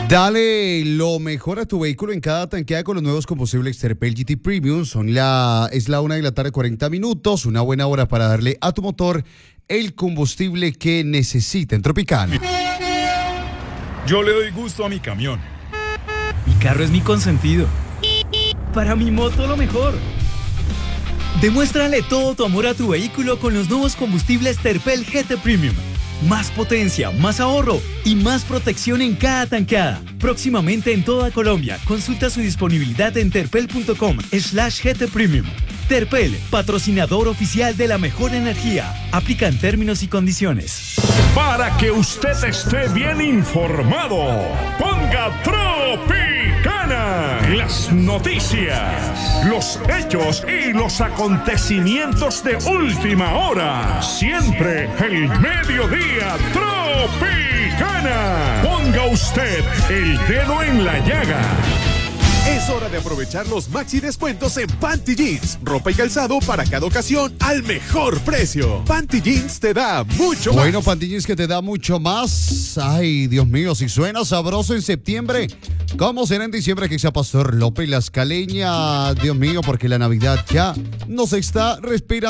Dale lo mejor a tu vehículo en cada tanqueada con los nuevos combustibles Terpel GT Premium. Es la 1:40 p.m, una buena hora para darle a tu motor el combustible que necesita en Tropical. Yo le doy gusto a mi camión. Mi carro es mi consentido. Para mi moto lo mejor. Demuéstrale todo tu amor a tu vehículo con los nuevos combustibles Terpel GT Premium. Más potencia, más ahorro y más protección en cada tanqueada. Próximamente en toda Colombia. Consulta su disponibilidad en terpel.com/GT Premium. Terpel, patrocinador oficial de la mejor energía. Aplican términos y condiciones. Para que usted esté bien informado, ponga Tropicana. Las noticias, los hechos y los acontecimientos de última hora. Siempre el mediodía Tropicana. Ponga usted el dedo en la llaga. Es hora de aprovechar los maxi descuentos en Panty Jeans. Ropa y calzado para cada ocasión al mejor precio. Panty Jeans te da mucho más. Bueno, Panty Jeans que te da mucho más. Ay, Dios mío, si suena sabroso en septiembre, ¿cómo será en diciembre? Que sea Pastor López, la Escaleña. Dios mío, porque la Navidad ya nos está respirando.